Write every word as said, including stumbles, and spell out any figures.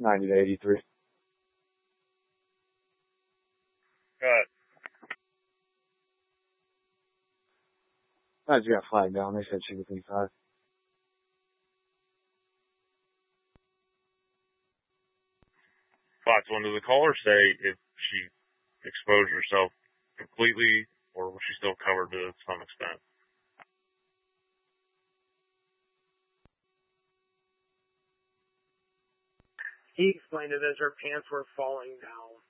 ninety to eighty-three. Cut. I just got flagged down. They said she was E five. Thoughts, when did the caller say if she exposed herself completely, or was she still covered to some extent? He explained it as her pants were falling down.